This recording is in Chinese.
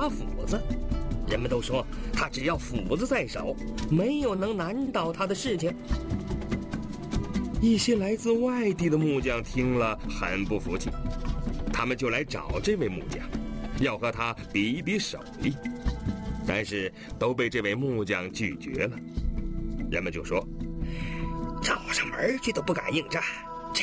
把斧子。人们都说他只要斧子在手，没有能难倒他的事情。一些来自外地的木匠听了很不服气，他们就来找这位木匠，要和他比一比手艺，但是都被这位木匠拒绝了。人们就说，找上门去都不敢应战，